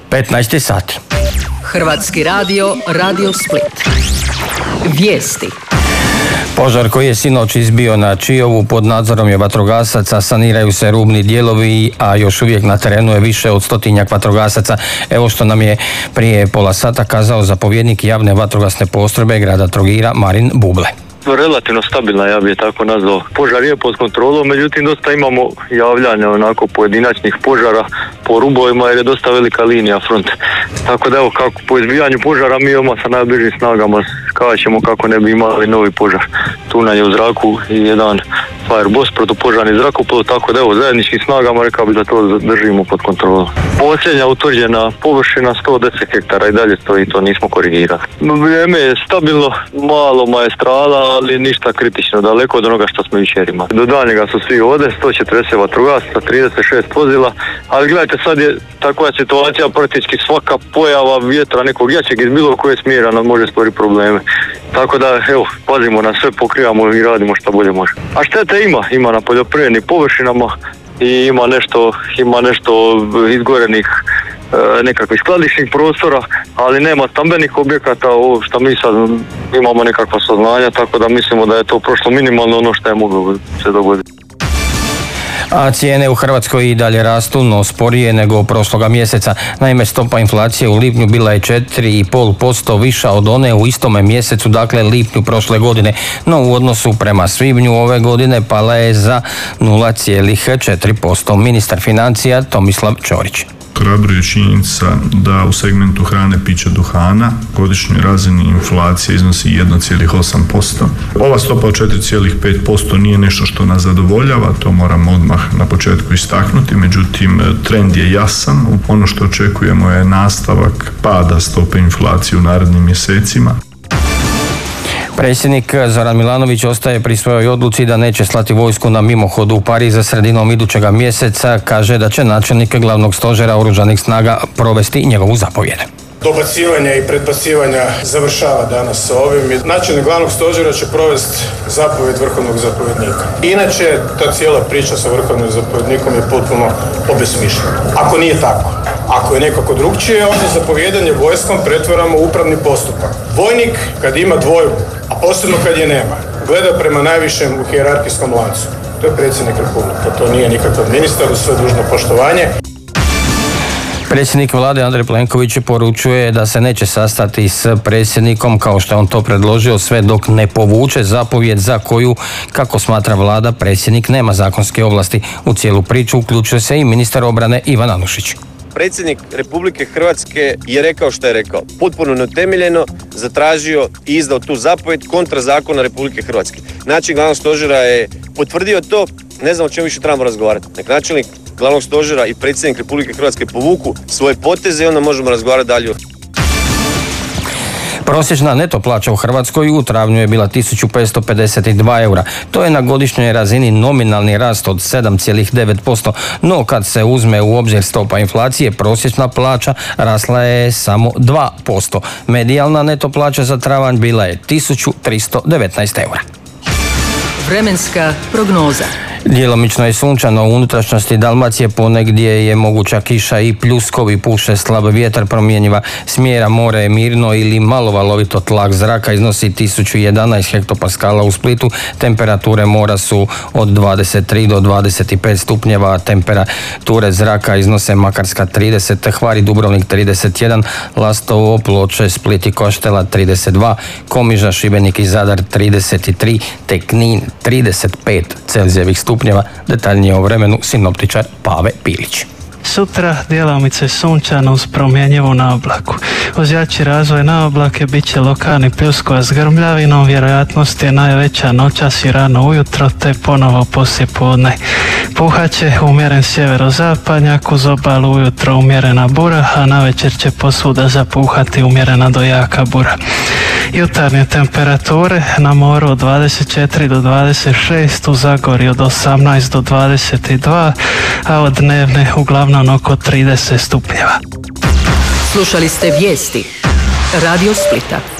15. sat. Hrvatski radio, Radio Split. Vijesti. Požar koji je sinoć izbio na Čiovu, pod nadzorom je vatrogasaca, saniraju se rubni dijelovi, a još uvijek na terenu je više od 100-tinjak vatrogasaca. Evo što nam je prije pola sata kazao zapovjednik javne vatrogasne postrojbe grada Trogira, Marin Buble. Relativno stabilna, ja bih je tako nazvao. Požar je pod kontrolom, međutim dosta imamo javljanja onako pojedinačnih požara po rubovima jer je dosta velika linija fronte. Tako da evo, kako po izbijanju požara mi imamo sa najbližim snagama skačemo kako ne bi imali novi požar. Tu nam je u zraku i jedan Fireboss, protupožarni zrakoplov, tako da evo, zajedničkim snagama rekao bi da to držimo pod kontrolom. Posljednja utvrđena površina 110 hektara i dalje stoji, to nismo korigirali. Vrijeme je stabilno, malo maestrala, ali ništa kritično, daleko od onoga što smo jučer imali. Do daljnjega su svi ovdje, 140 vatrogasaca, 36 vozila, ali gledajte, sad je takva situacija, praktički svaka pojava vjetra nekog jačeg iz bilo koje smjera nam može stvoriti probleme. Tako da, evo, pazimo na sve, pokrivamo i radimo što bolje može. A štete ima na poljoprivrednim površinama i ima nešto izgorenih nekakvih skladišnih prostora, ali nema stambenih objekata, ovo što mi sad imamo nekakva saznanja, tako da mislimo da je to prošlo minimalno ono što je moglo se dogoditi. A cijene u Hrvatskoj i dalje rastu, no sporije nego prošloga mjeseca. Naime, stopa inflacije u lipnju bila je 4,5% viša od one u istome mjesecu, dakle lipnju prošle godine, no u odnosu prema svibnju ove godine pala je za 0,4%. Ministar financija Tomislav Ćorić. Ohrabruje činjenica da u segmentu hrane, pića, duhana godišnjoj razini inflacija iznosi 1,8%. Ova stopa od 4,5% nije nešto što nas zadovoljava, to moramo odmah na početku istaknuti, međutim trend je jasan. Ono što očekujemo je nastavak pada stope inflacije u narednim mjesecima. Predsjednik Zoran Milanović ostaje pri svojoj odluci da neće slati vojsku na mimohodu u Pariz za sredinom idućega mjeseca. Kaže da će načelnik glavnog stožera oružanih snaga provesti njegovu zapovjed. Dobacivanja i predbacivanja završava danas sa ovim. Načelnik glavnog stožera će provesti zapovjed vrhovnog zapovjednika. Inače, ta cijela priča sa vrhovnim zapovjednikom je potpuno obesmišljena. Ako nije tako, ako je nekako drugčije, onda zapovjedanje vojskom pretvaramo u upravni postupak. Vojnik, kad ima dvojbu, a posebno kad je nema, gleda prema najvišem u hijerarhijskom lancu. To je predsjednik Republike, to nije nikakav ministar, uz sve dužno poštovanje. Predsjednik vlade Andrej Plenković poručuje da se neće sastati s predsjednikom kao što je on to predložio sve dok ne povuče zapovjed za koju, kako smatra vlada, predsjednik nema zakonske ovlasti. U cijelu priču uključuje se i ministar obrane Ivan Anušić. Predsjednik Republike Hrvatske je rekao što je rekao. Potpuno neutemeljeno zatražio i izdao tu zapovjed kontra zakona Republike Hrvatske. Načelnik glavnog stožera je potvrdio to, ne znam o čemu više trebamo razgovarati. Nek načelnik glavnog stožera i predsjednik Republike Hrvatske povuku svoje poteze i onda možemo razgovarati dalje. Prosječna neto plaća u Hrvatskoj u travnju je bila 1552 eura. To je na godišnjoj razini nominalni rast od 7,9%, no kad se uzme u obzir stopa inflacije, prosječna plaća rasla je samo 2%. Medijalna neto plaća za travanj bila je 1319 eura. Vremenska prognoza. Djelomično je sunčano u unutrašnjosti Dalmacije, ponegdje je moguća kiša i pljuskovi, puše slab vjetar, promjenjiva smjera, more je mirno ili malo valovito, tlak zraka iznosi 1011 hektopaskala u Splitu, temperature mora su od 23 do 25 stupnjeva, temperature zraka iznose Makarska 30, Hvar i Dubrovnik 31, Lastovo, Ploče, Split i Koštela 32, Komiža, Šibenik i Zadar 33, te Knin 35 Celzijevih stupnjeva. Detaljnije o vremenu sinoptičar Pave Pilić. Sutra djelomice sunčano uz promjenjivu naoblaku. Uz jači razvoj naoblake bit će lokalni pljuskova s grmljavinom, vjerojatnost je najveća noćas i rano ujutro te ponovo poslijepodne. Puhaće umjeren sjeverozapadnjak, uz obalu ujutro umjerena bura, a navečer će posvuda zapuhati umjerena do jaka bura. Jutarnje temperature na moru od 24 do 26, u Zagorju od 18 do 22, a od dnevne uglavnom oko 30 stupnjeva. Slušali ste vijesti Radio Splita.